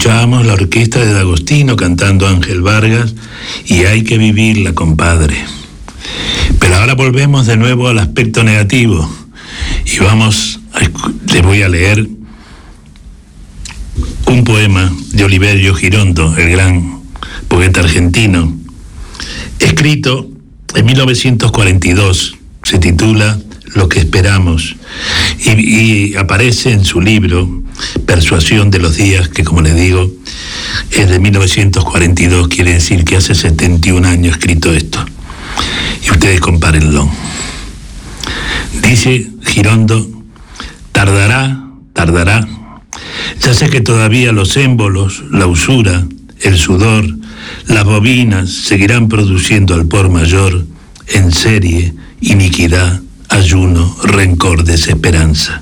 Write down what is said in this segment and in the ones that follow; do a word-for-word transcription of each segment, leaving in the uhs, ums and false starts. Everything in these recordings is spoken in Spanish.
Escuchábamos la orquesta de D'Agostino cantando Ángel Vargas y Hay que vivirla, compadre. Pero ahora volvemos de nuevo al aspecto negativo y vamos, a, les voy a leer un poema de Oliverio Girondo, el gran poeta argentino, escrito en mil novecientos cuarenta y dos, se titula Lo que esperamos y, y aparece en su libro Persuasión de los días, que como les digo es de mil novecientos cuarenta y dos, quiere decir que hace setenta y un años escrito esto, y ustedes compárenlo. Dice Girondo: tardará, tardará, ya sé que todavía los émbolos, la usura, el sudor, las bobinas seguirán produciendo al por mayor, en serie, iniquidad, ayuno, rencor, desesperanza.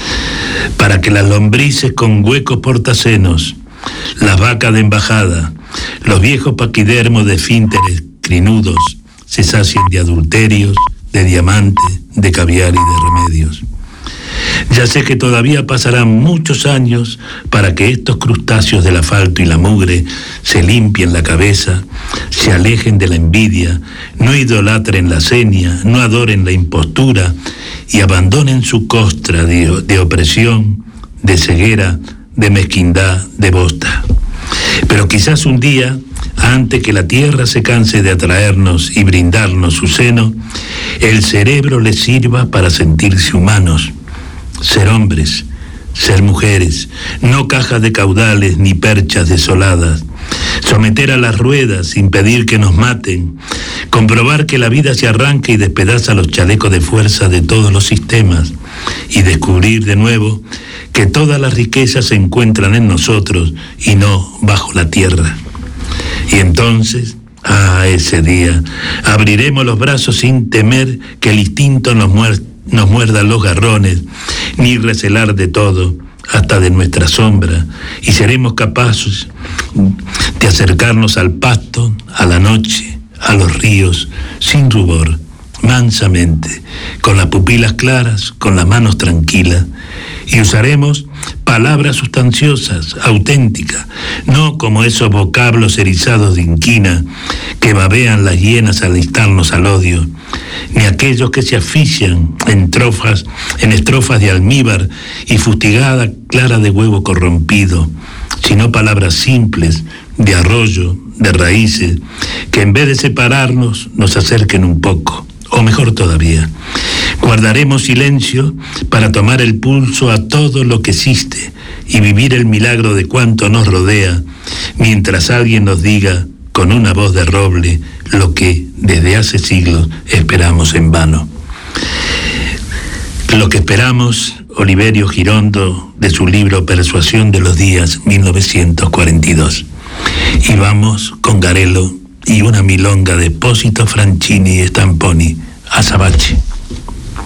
Para que las lombrices con huecos portacenos, las vacas de embajada, los viejos paquidermos de fínteres crinudos se sacien de adulterios, de diamantes, de caviar y de remedios. Ya sé que todavía pasarán muchos años para que estos crustáceos del asfalto y la mugre se limpien la cabeza, se alejen de la envidia, no idolatren la seña, no adoren la impostura y abandonen su costra de, de opresión, de ceguera, de mezquindad, de bosta. Pero quizás un día, antes que la tierra se canse de atraernos y brindarnos su seno, el cerebro les sirva para sentirse humanos, ser hombres, ser mujeres, no cajas de caudales ni perchas desoladas, someter a las ruedas, impedir que nos maten, comprobar que la vida se arranca y despedaza los chalecos de fuerza de todos los sistemas y descubrir de nuevo que todas las riquezas se encuentran en nosotros y no bajo la tierra. Y entonces, ah, ese día, abriremos los brazos sin temer que el instinto nos muerda nos muerdan los garrones, ni recelar de todo, hasta de nuestra sombra, y seremos capaces de acercarnos al pasto, a la noche, a los ríos, sin rubor, mansamente, con las pupilas claras, con las manos tranquilas, y usaremos palabras sustanciosas, auténticas, no como esos vocablos erizados de inquina que babean las hienas al instarnos al odio, ni aquellos que se asfixian en trofas, en estrofas de almíbar y fustigada clara de huevo corrompido, sino palabras simples, de arroyo, de raíces, que en vez de separarnos nos acerquen un poco, o mejor todavía, guardaremos silencio para tomar el pulso a todo lo que existe y vivir el milagro de cuanto nos rodea, mientras alguien nos diga con una voz de roble lo que desde hace siglos esperamos en vano. Lo que esperamos, Oliverio Girondo, de su libro Persuasión de los días, mil novecientos cuarenta y dos. Y vamos con Garello y una milonga de Pósito, Franchini y Stamponi, Azabache.